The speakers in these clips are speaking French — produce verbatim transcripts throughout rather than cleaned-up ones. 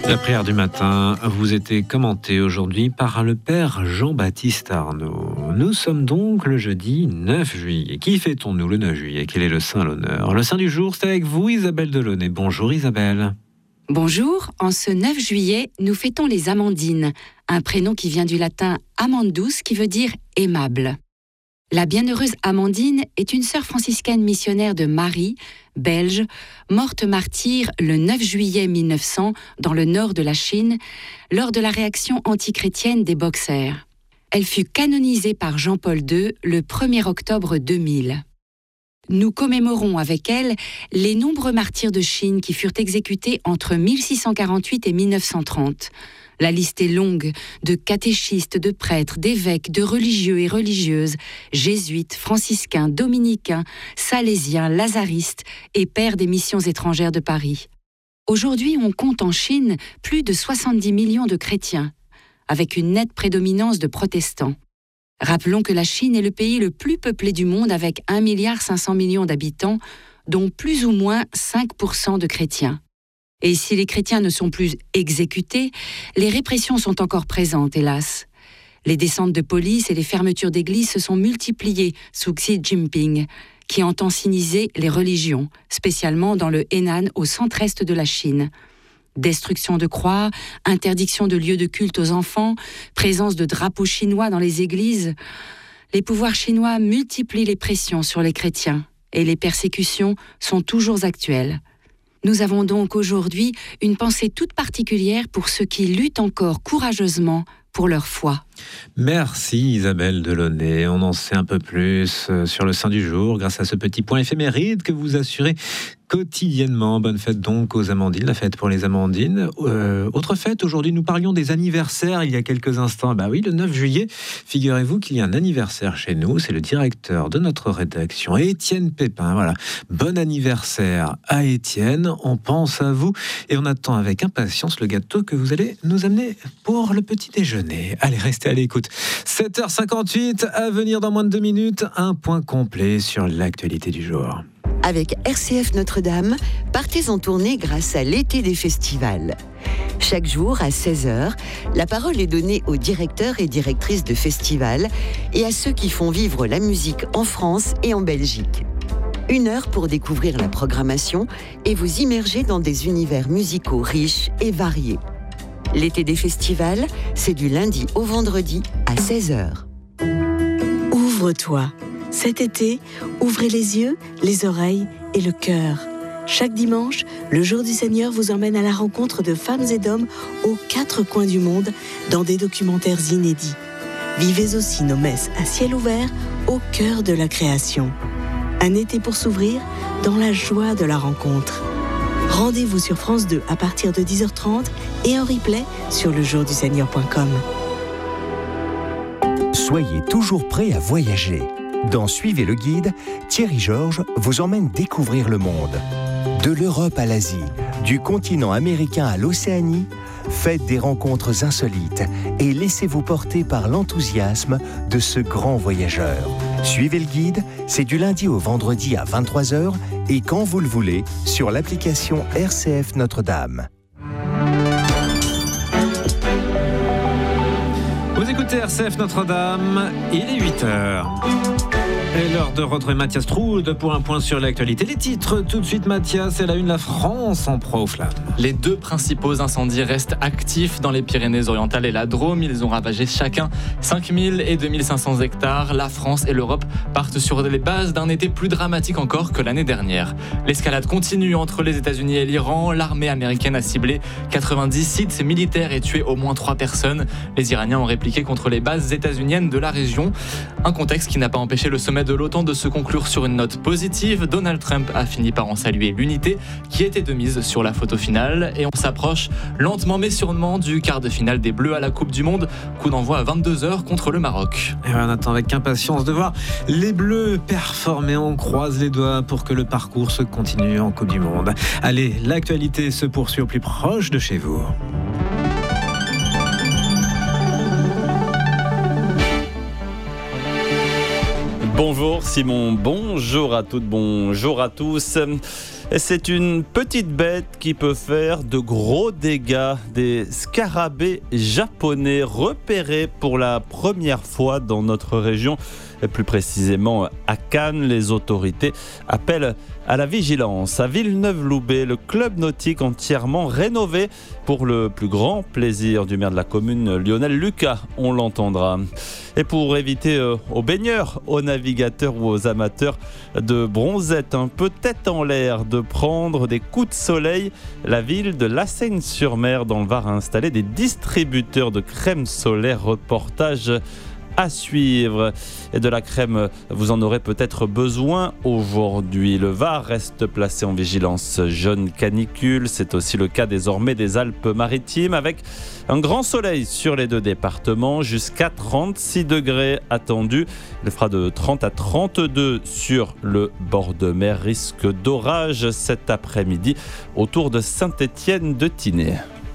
La prière du matin vous était commentée aujourd'hui par le Père Jean-Baptiste Arnaud. Nous sommes donc le jeudi neuf juillet. Qui fêtons-nous le neuf juillet? Quel est le saint, l'honneur? Le saint du jour, c'est avec vous, Isabelle Delaunay. Bonjour Isabelle. Bonjour, en ce neuf juillet, nous fêtons les Amandines, un prénom qui vient du latin amandus, qui veut dire aimable. La bienheureuse Amandine est une sœur franciscaine missionnaire de Marie, belge, morte martyre le neuf juillet mille neuf cents dans le nord de la Chine, lors de la réaction antichrétienne des Boxers. Elle fut canonisée par Jean-Paul deux le premier octobre deux mille. Nous commémorons avec elle les nombreux martyrs de Chine qui furent exécutés entre mille six cent quarante-huit et mille neuf cent trente. La liste est longue, de catéchistes, de prêtres, d'évêques, de religieux et religieuses, jésuites, franciscains, dominicains, salésiens, lazaristes et pères des missions étrangères de Paris. Aujourd'hui, on compte en Chine plus de soixante-dix millions de chrétiens, avec une nette prédominance de protestants. Rappelons que la Chine est le pays le plus peuplé du monde avec un milliard cinq cents millions d'habitants, dont plus ou moins cinq pour cent de chrétiens. Et si les chrétiens ne sont plus exécutés, les répressions sont encore présentes, hélas. Les descentes de police et les fermetures d'églises se sont multipliées sous Xi Jinping, qui entend siniser les religions, spécialement dans le Henan au centre-est de la Chine. Destruction de croix, interdiction de lieux de culte aux enfants, présence de drapeaux chinois dans les églises. Les pouvoirs chinois multiplient les pressions sur les chrétiens et les persécutions sont toujours actuelles. Nous avons donc aujourd'hui une pensée toute particulière pour ceux qui luttent encore courageusement pour leur foi. Merci Isabelle Delaunay. On en sait un peu plus sur le saint du jour grâce à ce petit point éphéméride que vous assurez quotidiennement. Bonne fête donc aux Amandines, la fête pour les Amandines. Euh, autre fête, aujourd'hui nous parlions des anniversaires il y a quelques instants. Bah oui, le neuf juillet, figurez-vous qu'il y a un anniversaire chez nous. C'est le directeur de notre rédaction, Étienne Pépin. Voilà, bon anniversaire à Étienne. On pense à vous et on attend avec impatience le gâteau que vous allez nous amener pour le petit déjeuner. Allez, restez à l'écoute. sept heures cinquante-huit, à venir dans moins de deux minutes, un point complet sur l'actualité du jour. Avec R C F Notre-Dame, partez en tournée grâce à l'été des festivals. Chaque jour, à seize heures, la parole est donnée aux directeurs et directrices de festivals et à ceux qui font vivre la musique en France et en Belgique. Une heure pour découvrir la programmation et vous immerger dans des univers musicaux riches et variés. L'été des festivals, c'est du lundi au vendredi à seize heures. Ouvre-toi. Cet été, ouvrez les yeux, les oreilles et le cœur. Chaque dimanche, le Jour du Seigneur vous emmène à la rencontre de femmes et d'hommes aux quatre coins du monde dans des documentaires inédits. Vivez aussi nos messes à ciel ouvert au cœur de la création. Un été pour s'ouvrir dans la joie de la rencontre. Rendez-vous sur France deux à partir de dix heures trente et en replay sur le jour du seigneur point com. Soyez toujours prêts à voyager. Dans Suivez le guide, Thierry Georges vous emmène découvrir le monde. De l'Europe à l'Asie, du continent américain à l'Océanie, faites des rencontres insolites et laissez-vous porter par l'enthousiasme de ce grand voyageur. Suivez le guide, c'est du lundi au vendredi à vingt-trois heures et quand vous le voulez sur l'application R C F Notre-Dame. Vous écoutez R C F Notre-Dame, il est huit heures. Et l'heure de retrouver Mathias Troude pour un point sur l'actualité. Les titres, tout de suite Mathias, et la une, la France en proie aux flammes. Les deux principaux incendies restent actifs dans les Pyrénées-Orientales et la Drôme. Ils ont ravagé chacun cinq mille et deux mille cinq cents hectares. La France et l'Europe partent sur les bases d'un été plus dramatique encore que l'année dernière. L'escalade continue entre les États-Unis et l'Iran. L'armée américaine a ciblé quatre-vingt-dix sites militaires et tué au moins trois personnes. Les Iraniens ont répliqué contre les bases états-uniennes de la région. Un contexte qui n'a pas empêché le sommet de l'OTAN de se conclure sur une note positive. Donald Trump a fini par en saluer l'unité qui était de mise sur la photo finale. Et on s'approche lentement mais sûrement du quart de finale des Bleus à la Coupe du Monde. Coup d'envoi à vingt-deux heures contre le Maroc. Et on attend avec impatience de voir les Bleus performer. On croise les doigts pour que le parcours se continue en Coupe du Monde. Allez, l'actualité se poursuit au plus proche de chez vous. Bonjour Simon, bonjour à toutes, bonjour à tous. Et c'est une petite bête qui peut faire de gros dégâts. Des scarabées japonais repérés pour la première fois dans notre région. Et plus précisément à Cannes, les autorités appellent à la vigilance. À Villeneuve-Loubet, le club nautique entièrement rénové pour le plus grand plaisir du maire de la commune, Lionel Lucas, on l'entendra. Et pour éviter euh, aux baigneurs, aux navigateurs ou aux amateurs de bronzette un peu tête en l'air de prendre des coups de soleil, la ville de La Seyne-sur-Mer dans le Var a installé des distributeurs de crème solaire. Reportage à suivre. Et de la crème, vous en aurez peut-être besoin aujourd'hui. Le Var reste placé en vigilance jaune canicule. C'est aussi le cas désormais des Alpes-Maritimes avec un grand soleil sur les deux départements, jusqu'à trente-six degrés attendus. Il fera de trente à trente-deux sur le bord de mer. Risque d'orage cet après-midi autour de Saint-Étienne-de-Tinée.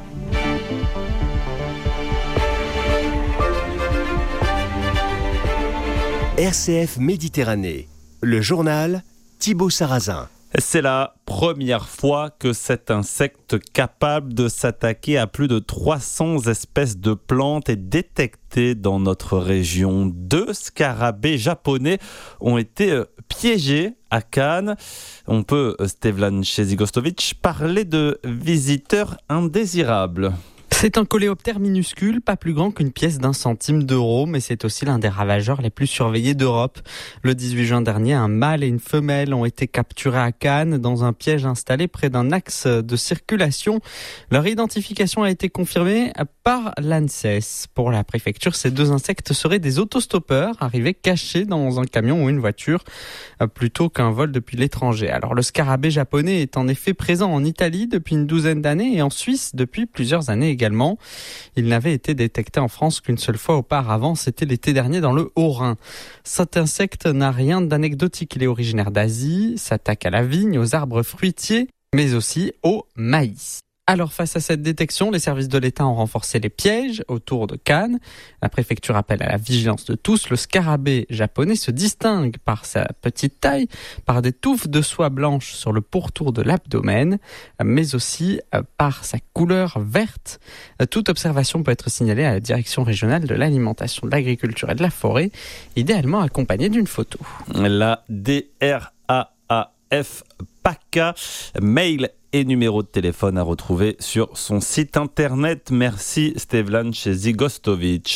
R C F Méditerranée, le journal Thibaut Sarrazin. C'est la première fois que cet insecte capable de s'attaquer à plus de trois cents espèces de plantes est détecté dans notre région. Deux scarabées japonais ont été piégés à Cannes. On peut, Stevlan Chezigostovic, parler de visiteurs indésirables. C'est un coléoptère minuscule, pas plus grand qu'une pièce d'un centime d'euro, mais c'est aussi l'un des ravageurs les plus surveillés d'Europe. Le dix-huit juin dernier, un mâle et une femelle ont été capturés à Cannes dans un piège installé près d'un axe de circulation. Leur identification a été confirmée par l'ANSES. Pour la préfecture, ces deux insectes seraient des autostoppeurs arrivés cachés dans un camion ou une voiture plutôt qu'un vol depuis l'étranger. Alors le scarabée japonais est en effet présent en Italie depuis une douzaine d'années et en Suisse depuis plusieurs années également. Il n'avait été détecté en France qu'une seule fois auparavant, c'était l'été dernier dans le Haut-Rhin. Cet insecte n'a rien d'anecdotique, il est originaire d'Asie, s'attaque à la vigne, aux arbres fruitiers, mais aussi au maïs. Alors face à cette détection, les services de l'État ont renforcé les pièges autour de Cannes. La préfecture appelle à la vigilance de tous. Le scarabée japonais se distingue par sa petite taille, par des touffes de soie blanche sur le pourtour de l'abdomen, mais aussi par sa couleur verte. Toute observation peut être signalée à la Direction régionale de l'alimentation, de l'agriculture et de la forêt, idéalement accompagnée d'une photo. La D R A A F PACA, mail et numéro de téléphone à retrouver sur son site internet. Merci Stevlan Chezigostovic.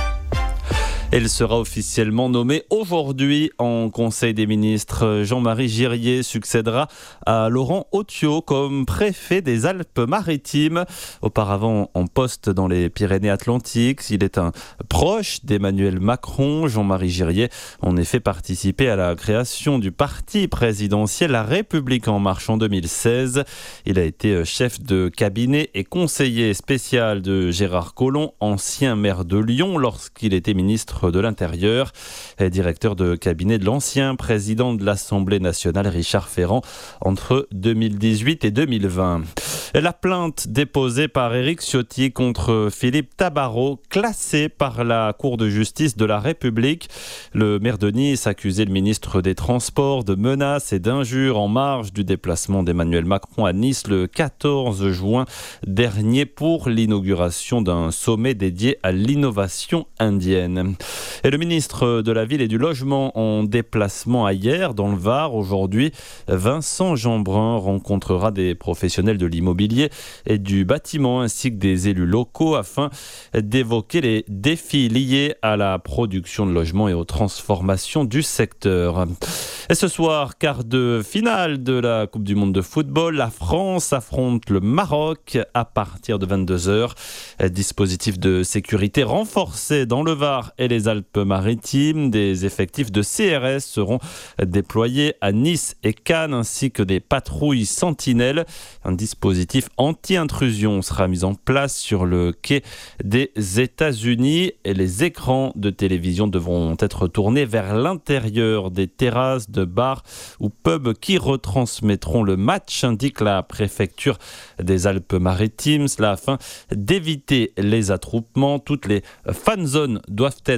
Elle sera officiellement nommée aujourd'hui en Conseil des ministres. Jean-Marie Girier succédera à Laurent Otio comme préfet des Alpes-Maritimes. Auparavant en poste dans les Pyrénées-Atlantiques, il est un proche d'Emmanuel Macron. Jean-Marie Girier en effet participé à la création du parti présidentiel La République en marche en deux mille seize. Il a été chef de cabinet et conseiller spécial de Gérard Collomb, ancien maire de Lyon lorsqu'il était ministre de l'Intérieur, et directeur de cabinet de l'ancien président de l'Assemblée nationale Richard Ferrand entre deux mille dix-huit et deux mille vingt. La plainte déposée par Éric Ciotti contre Philippe Tabarot, classée par la Cour de justice de la République. Le maire de Nice accusait le ministre des Transports de menaces et d'injures en marge du déplacement d'Emmanuel Macron à Nice le quatorze juin dernier pour l'inauguration d'un sommet dédié à l'innovation indienne. Et le ministre de la Ville et du Logement en déplacement à hier dans le Var. Aujourd'hui, Vincent Jeanbrun rencontrera des professionnels de l'immobilier et du bâtiment ainsi que des élus locaux afin d'évoquer les défis liés à la production de logements et aux transformations du secteur. Et ce soir, quart de finale de la Coupe du Monde de football, la France affronte le Maroc à partir de vingt-deux heures. Dispositif de sécurité renforcé dans le Var et les Alpes-Maritimes. Des effectifs de C R S seront déployés à Nice et Cannes ainsi que des patrouilles sentinelles. Un dispositif anti-intrusion sera mis en place sur le quai des États-Unis et les écrans de télévision devront être tournés vers l'intérieur des terrasses de bars ou pubs qui retransmettront le match, indique la préfecture des Alpes-Maritimes. Cela afin d'éviter les attroupements. Toutes les fan zones doivent être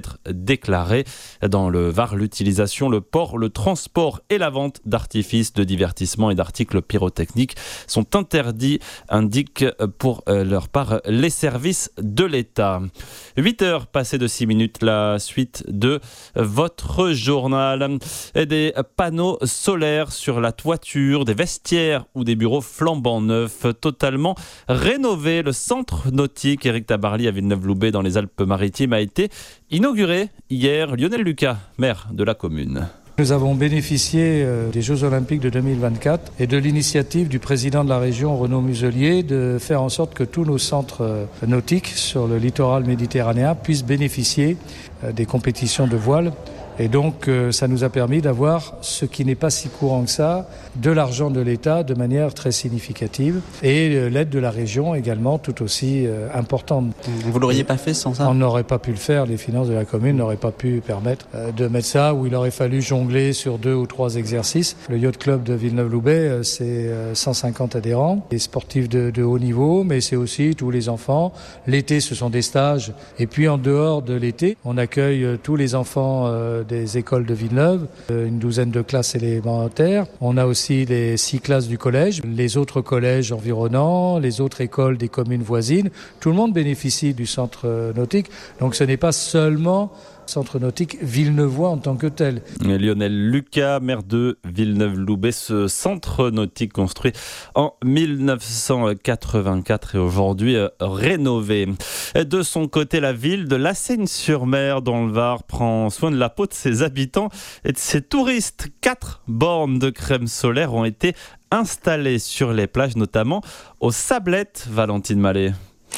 être déclarés. Dans le Var, l'utilisation, le port, le transport et la vente d'artifices de divertissement et d'articles pyrotechniques sont interdits, indiquent pour leur part les services de l'État. huit heures passées de six minutes, la suite de votre journal. Des panneaux solaires sur la toiture, des vestiaires ou des bureaux flambant neufs, totalement rénové. Le centre nautique Éric Tabarly à Villeneuve-Loubet dans les Alpes-Maritimes a été inauguré hier. Lionel Lucas, maire de la commune. Nous avons bénéficié des Jeux Olympiques de deux mille vingt-quatre et de l'initiative du président de la région, Renaud Muselier, de faire en sorte que tous nos centres nautiques sur le littoral méditerranéen puissent bénéficier des compétitions de voile. Et donc, ça nous a permis d'avoir, ce qui n'est pas si courant que ça, de l'argent de l'État de manière très significative et l'aide de la région également tout aussi importante. Vous ne l'auriez pas fait sans ça ? On n'aurait pas pu le faire, les finances de la commune n'auraient pas pu permettre de mettre ça, où il aurait fallu jongler sur deux ou trois exercices. Le Yacht Club de Villeneuve-Loubet, c'est cent cinquante adhérents, des sportifs de, de haut niveau, mais c'est aussi tous les enfants. L'été, ce sont des stages. Et puis en dehors de l'été, on accueille tous les enfants euh, des écoles de Villeneuve, une douzaine de classes élémentaires. On a aussi les six classes du collège, les autres collèges environnants, les autres écoles des communes voisines. Tout le monde bénéficie du centre nautique. Donc ce n'est pas seulement centre nautique villeneuvois en tant que tel. Lionel Lucas, maire de Villeneuve-Loubet, ce centre nautique construit en dix-neuf cent quatre-vingt-quatre et aujourd'hui euh, rénové. De son côté, la ville de La Seyne-sur-Mer dans le Var prend soin de la peau de ses habitants et de ses touristes. Quatre bornes de crème solaire ont été installées sur les plages, notamment aux Sablettes. Valentine Mallet.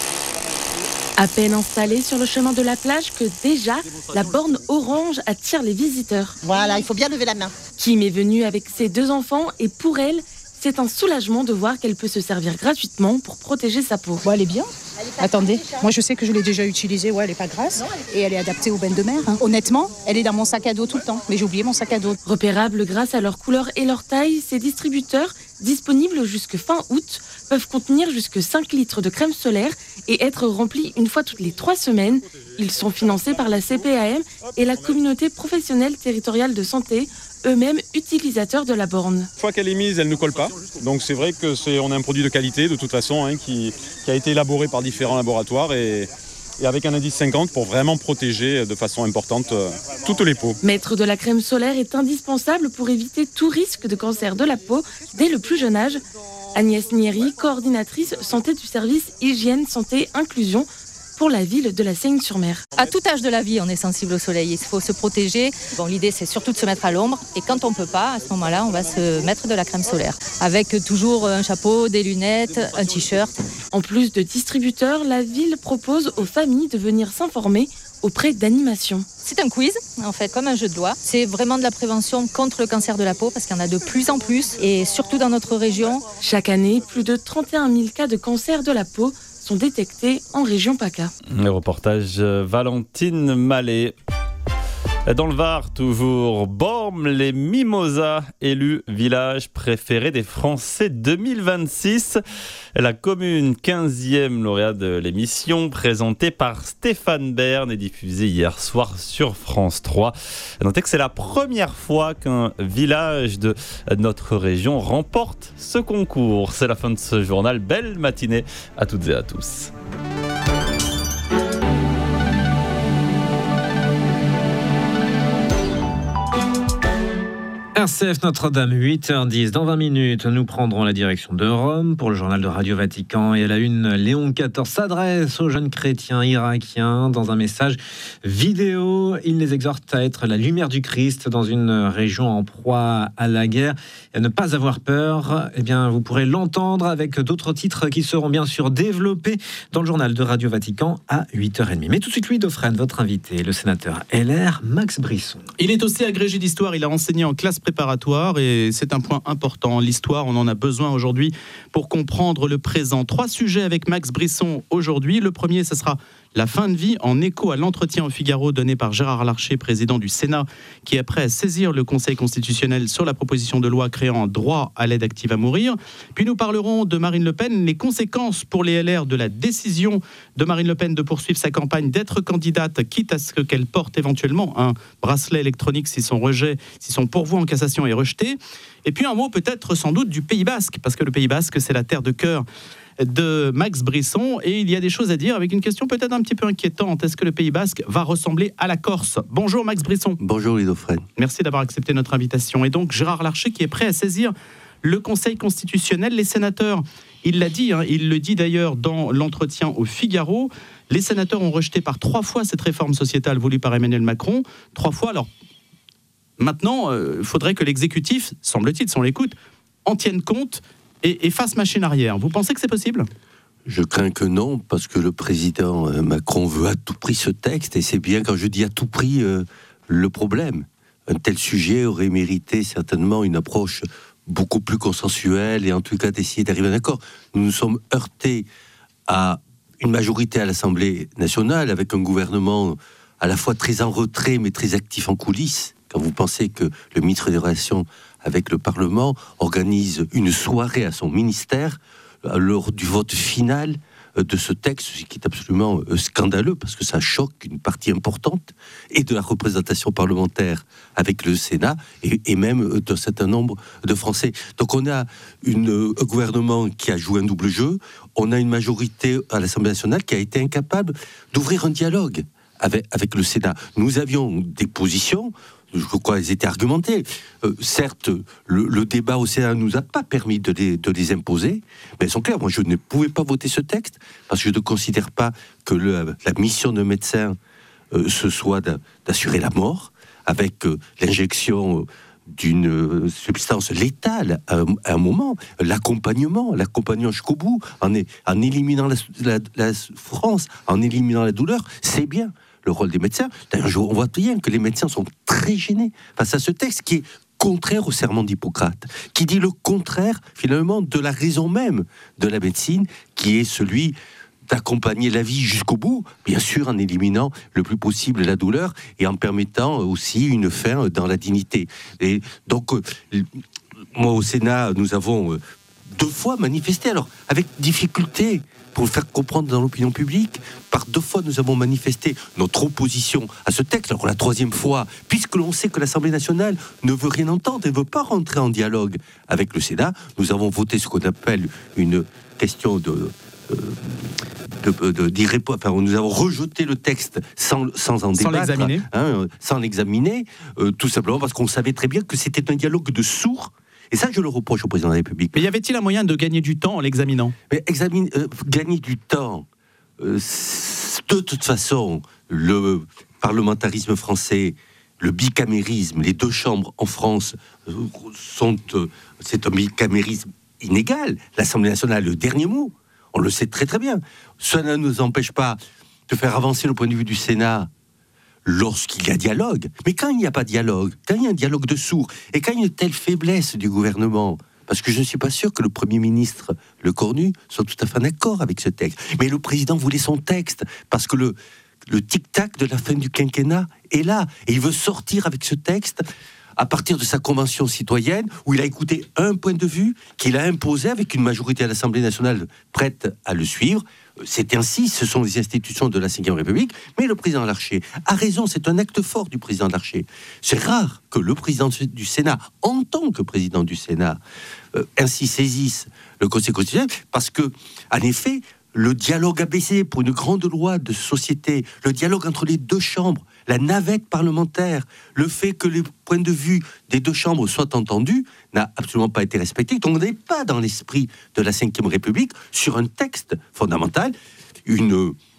À peine installée sur le chemin de la plage que déjà, la borne orange attire les visiteurs. Voilà, il faut bien lever la main. Kim est venue avec ses deux enfants et pour elle, c'est un soulagement de voir qu'elle peut se servir gratuitement pour protéger sa peau. Bon, elle est bien. Attendez, moi je sais que je l'ai déjà utilisée, ouais, elle est pas grasse et elle est adaptée aux bains de mer. Hein. Honnêtement, elle est dans mon sac à dos tout le temps, mais j'ai oublié mon sac à dos. Repérables grâce à leur couleur et leur taille, ces distributeurs, disponibles jusque fin août, peuvent contenir jusque cinq litres de crème solaire et être remplis une fois toutes les trois semaines. Ils sont financés par la C P A M et la communauté professionnelle territoriale de santé, eux-mêmes utilisateurs de la borne. Une fois qu'elle est mise, elle ne colle pas. Donc c'est vrai que c'est, on a un produit de qualité de toute façon hein, qui, qui a été élaboré par différents laboratoires et, et avec un indice cinquante pour vraiment protéger de façon importante euh, toutes les peaux. Mettre de la crème solaire est indispensable pour éviter tout risque de cancer de la peau dès le plus jeune âge. Agnès Nieri, coordinatrice santé du service hygiène, santé, inclusion pour la ville de La Seyne-sur-Mer. À tout âge de la vie, on est sensible au soleil. Il faut se protéger. Bon, l'idée, c'est surtout de se mettre à l'ombre. Et quand on ne peut pas, à ce moment-là, on va se mettre de la crème solaire. Avec toujours un chapeau, des lunettes, un t-shirt. En plus de distributeurs, la ville propose aux familles de venir s'informer auprès d'animations. C'est un quiz, en fait, comme un jeu de loi. C'est vraiment de la prévention contre le cancer de la peau parce qu'il y en a de plus en plus et surtout dans notre région. Chaque année, plus de trente et un mille cas de cancer de la peau sont détectés en région PACA. Le reportage Valentine Mallet. Dans le Var, toujours, Bormes, les Mimosas, élus village préféré des Français deux mille vingt-six. La commune, quinzième lauréat de l'émission, présentée par Stéphane Bern et diffusée hier soir sur France trois. Notez que c'est la première fois qu'un village de notre région remporte ce concours. C'est la fin de ce journal. Belle matinée à toutes et à tous. R C F Notre-Dame, huit heures dix. Dans vingt minutes, nous prendrons la direction de Rome pour le journal de Radio Vatican. Et à la une, Léon quatorze s'adresse aux jeunes chrétiens irakiens dans un message vidéo. Il les exhorte à être la lumière du Christ dans une région en proie à la guerre et à ne pas avoir peur. Eh bien, vous pourrez l'entendre avec d'autres titres qui seront bien sûr développés dans le journal de Radio Vatican à huit heures trente. Mais tout de suite, Louis Dauphren, votre invité, le sénateur L R, Max Brisson. Il est aussi agrégé d'histoire. Il a enseigné en classe préparatoire et c'est un point important. L'histoire, on en a besoin aujourd'hui pour comprendre le présent. Trois sujets avec Max Brisson aujourd'hui. Le premier, ce sera la fin de vie, en écho à l'entretien au Figaro donné par Gérard Larcher, président du Sénat, qui est prêt à saisir le Conseil constitutionnel sur la proposition de loi créant un droit à l'aide active à mourir. Puis nous parlerons de Marine Le Pen, les conséquences pour les L R de la décision de Marine Le Pen de poursuivre sa campagne, d'être candidate, quitte à ce qu'elle porte éventuellement un bracelet électronique si son rejet, si son pourvoi en cassation est rejeté. Et puis un mot peut-être sans doute du Pays Basque, parce que le Pays Basque, c'est la terre de cœur de Max Brisson, et il y a des choses à dire avec une question peut-être un petit peu inquiétante. Est-ce que le Pays Basque va ressembler à la Corse ? Bonjour Max Brisson. Bonjour Ludo Fred. Merci d'avoir accepté notre invitation. Et donc Gérard Larcher qui est prêt à saisir le Conseil constitutionnel. Les sénateurs, il l'a dit, hein, il le dit d'ailleurs dans l'entretien au Figaro, les sénateurs ont rejeté par trois fois cette réforme sociétale voulue par Emmanuel Macron. Trois fois, alors maintenant, il euh, faudrait que l'exécutif, semble-t-il, si on l'écoute, en tienne compte et, et fasse machine arrière. Vous pensez que c'est possible ? Je crains que non, parce que le président Macron veut à tout prix ce texte, et c'est bien quand je dis à tout prix euh, le problème. Un tel sujet aurait mérité certainement une approche beaucoup plus consensuelle, et en tout cas d'essayer d'arriver à un accord. Nous nous sommes heurtés à une majorité à l'Assemblée nationale, avec un gouvernement à la fois très en retrait, mais très actif en coulisses. Quand vous pensez que le ministre des Relations avec le Parlement organise une soirée à son ministère lors du vote final de ce texte, ce qui est absolument scandaleux, parce que ça choque une partie importante et de la représentation parlementaire avec le Sénat, et, et même d'un certain nombre de Français. Donc on a une, un gouvernement qui a joué un double jeu, on a une majorité à l'Assemblée nationale qui a été incapable d'ouvrir un dialogue avec, avec le Sénat. Nous avions des positions, je crois qu'elles étaient argumentées. Euh, certes, le, le débat au Sénat ne nous a pas permis de les, de les imposer, mais elles sont claires. Moi, je ne pouvais pas voter ce texte, parce que je ne considère pas que le, la mission d'un médecin, euh, ce soit d'assurer la mort, avec euh, l'injection euh, d'une substance létale à, à un moment, l'accompagnement, l'accompagnement jusqu'au bout, en, en éliminant la, la, la souffrance, en éliminant la douleur, c'est bien le rôle des médecins. D'ailleurs, on voit bien que les médecins sont très gênés face à ce texte qui est contraire au serment d'Hippocrate, qui dit le contraire, finalement, de la raison même de la médecine, qui est celui d'accompagner la vie jusqu'au bout, bien sûr en éliminant le plus possible la douleur et en permettant aussi une fin dans la dignité. Et donc, moi, au Sénat, nous avons deux fois manifesté, alors avec difficulté, pour le faire comprendre dans l'opinion publique. Par deux fois, nous avons manifesté notre opposition à ce texte. Alors la troisième fois, puisque l'on sait que l'Assemblée nationale ne veut rien entendre et ne veut pas rentrer en dialogue avec le Sénat, nous avons voté ce qu'on appelle une question de... Euh, de, de, d'y répondre. Enfin, nous avons rejeté le texte sans, sans en sans débattre, l'examiner. Hein, sans l'examiner, euh, tout simplement parce qu'on savait très bien que c'était un dialogue de sourds. Et ça, je le reproche au président de la République. Mais y avait-il un moyen de gagner du temps en l'examinant ? Mais examine, euh, gagner du temps, euh, de toute façon, le parlementarisme français, le bicamérisme, les deux chambres en France euh, sont, euh, c'est un bicamérisme inégal. L'Assemblée nationale a le dernier mot. On le sait très très bien. Cela ne nous empêche pas de faire avancer le point de vue du Sénat lorsqu'il y a dialogue. Mais quand il n'y a pas de dialogue, quand il y a un dialogue de sourds, et quand il y a une telle faiblesse du gouvernement, parce que je ne suis pas sûr que le Premier ministre Le Cornu soit tout à fait en accord avec ce texte. Mais le président voulait son texte, parce que le, le tic-tac de la fin du quinquennat est là, et il veut sortir avec ce texte à partir de sa convention citoyenne, où il a écouté un point de vue qu'il a imposé avec une majorité à l'Assemblée nationale prête à le suivre. C'est ainsi, ce sont les institutions de la cinquième République, mais le président Larcher a raison, c'est un acte fort du président Larcher. C'est rare que le président du Sénat, en tant que président du Sénat, euh, ainsi saisisse le Conseil constitutionnel, parce que, en effet, le dialogue a baissé pour une grande loi de société, le dialogue entre les deux chambres, la navette parlementaire, le fait que les points de vue des deux chambres soient entendus n'a absolument pas été respecté. Donc on n'est pas dans l'esprit de la cinquième République sur un texte fondamental, une